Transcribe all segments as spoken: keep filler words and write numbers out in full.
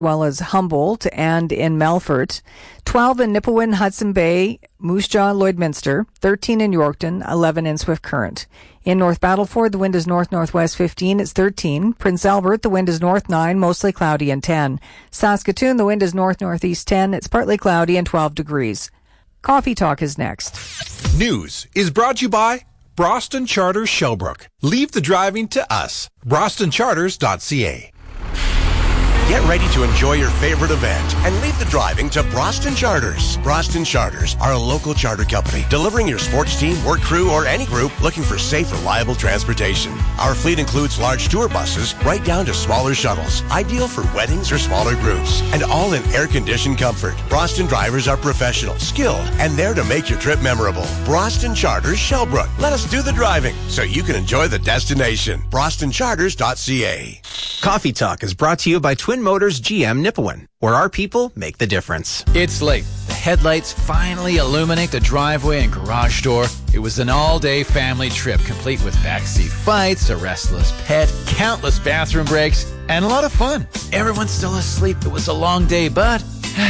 well as Humboldt and in Melfort, twelve in Nipawin, Hudson Bay, Moose Jaw, Lloydminster, thirteen in Yorkton, eleven in Swift Current. In North Battleford, the wind is north-northwest fifteen, it's thirteen. Prince Albert, the wind is north nine, mostly cloudy and ten. Saskatoon, the wind is north-northeast ten, it's partly cloudy and twelve degrees. Coffee Talk is next. News is brought to you by Broston Charters Shellbrook. Leave the driving to us. broston charters dot c a. Get ready to enjoy your favorite event and leave the driving to Broston Charters. Broston Charters are a local charter company delivering your sports team, work crew, or any group looking for safe, reliable transportation. Our fleet includes large tour buses right down to smaller shuttles, ideal for weddings or smaller groups, and all in air-conditioned comfort. Broston drivers are professional, skilled, and there to make your trip memorable. Broston Charters Shellbrook. Let us do the driving so you can enjoy the destination. broston charters dot c a. Coffee Talk is brought to you by Twin Motors G M Nipawin, where our people make the difference. It's late. The headlights finally illuminate the driveway and garage door. It was an all-day family trip, complete with backseat fights, a restless pet, countless bathroom breaks, and a lot of fun. Everyone's still asleep. It was a long day, but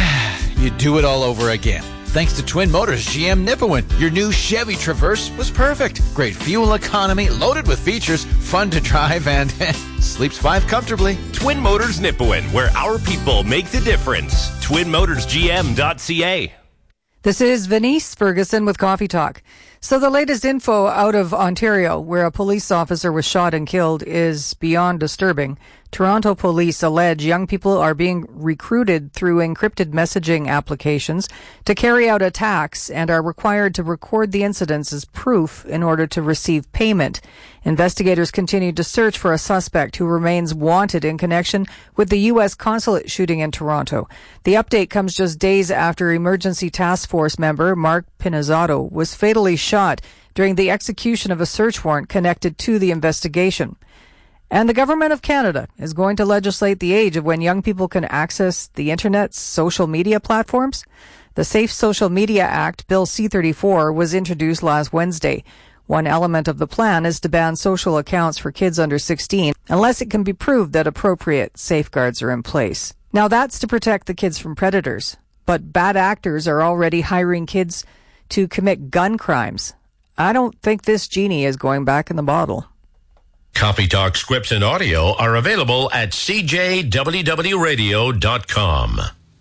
you do it all over again. Thanks to Twin Motors G M Nipawin, your new Chevy Traverse was perfect. Great fuel economy, loaded with features, fun to drive, and sleeps five comfortably. Twin Motors Nipawin, where our people make the difference. twin motors g m dot c a. This is Venice Ferguson with Coffee Talk. So the latest info out of Ontario, where a police officer was shot and killed, is beyond disturbing. Toronto police allege young people are being recruited through encrypted messaging applications to carry out attacks and are required to record the incidents as proof in order to receive payment. Investigators continue to search for a suspect who remains wanted in connection with the U S consulate shooting in Toronto. The update comes just days after Emergency Task Force member Mark Pinizzato was fatally shot during the execution of a search warrant connected to the investigation. And the Government of Canada is going to legislate the age of when young people can access the Internet's social media platforms. The Safe Social Media Act, Bill C thirty-four, was introduced last Wednesday. One element of the plan is to ban social accounts for kids under sixteen, unless it can be proved that appropriate safeguards are in place. Now that's to protect the kids from predators. But bad actors are already hiring kids to commit gun crimes. I don't think this genie is going back in the bottle. Coffee Talk scripts and audio are available at c j w w radio dot com.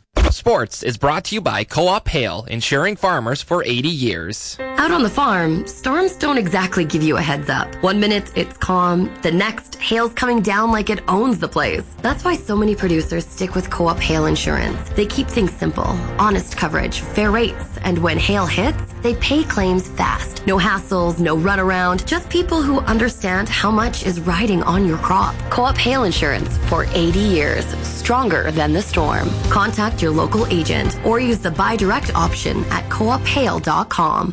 Sports is brought to you by Co-op Hail, insuring farmers for eighty years. Out on the farm, storms don't exactly give you a heads up. One minute it's calm, the next, hail's coming down like it owns the place. That's why so many producers stick with Co-op Hail Insurance. They keep things simple, honest coverage, fair rates, and when hail hits, they pay claims fast. No hassles, no runaround, just people who understand how much is riding on your crop. Co-op Hail Insurance for eighty years, stronger than the storm. Contact your local agent or use the buy direct option at co op hail dot com.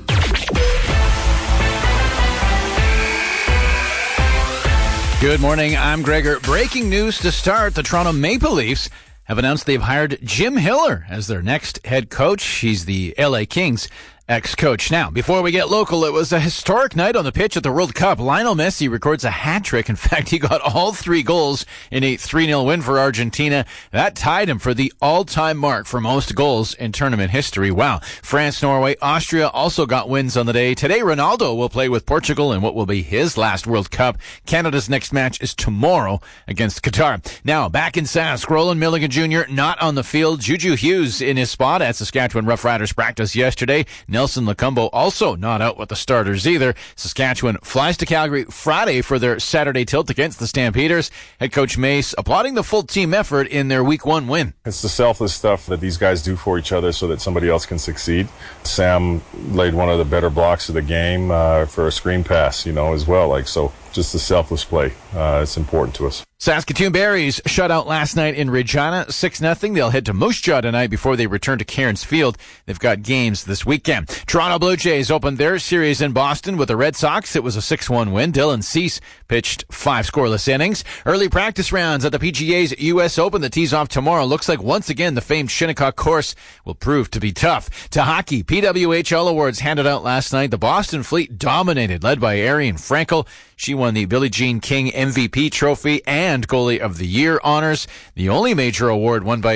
Good morning, I'm Gregor. Breaking news to start. The Toronto Maple Leafs have announced they've hired Jim Hiller as their next head coach. He's the L A Kings ex-coach. Now, before we get local, it was a historic night on the pitch at the World Cup. Lionel Messi records a hat trick. In fact, he got all three goals in a three nil win for Argentina. That tied him for the all-time mark for most goals in tournament history. Wow. France, Norway, Austria also got wins on the day. Today, Ronaldo will play with Portugal in what will be his last World Cup. Canada's next match is tomorrow against Qatar. Now, back in Sask, Roland Milligan Junior not on the field. Juju Hughes in his spot at Saskatchewan Roughriders practice yesterday. Nelson Lacombo also not out with the starters either. Saskatchewan flies to Calgary Friday for their Saturday tilt against the Stampeders. Head coach Mace applauding the full team effort in their week one win. It's the selfless stuff that these guys do for each other so that somebody else can succeed. Sam laid one of the better blocks of the game uh, for a screen pass, you know, as well. Like, so just the selfless play. Uh, it's important to us. Saskatoon Berries shut out last night in Regina, six nothing. They'll head to Moose Jaw tonight before they return to Cairns Field. They've got games this weekend. Toronto Blue Jays opened their series in Boston with the Red Sox. It was a six one win. Dylan Cease pitched five scoreless innings. Early practice rounds at the P G A's U S Open that tees off tomorrow. Looks like once again the famed Shinnecock course will prove to be tough. To hockey, P W H L awards handed out last night. The Boston Fleet dominated, led by Ariane Frankel. She won the Billie Jean King M V P trophy and and Goalie of the Year honors. The only major award won by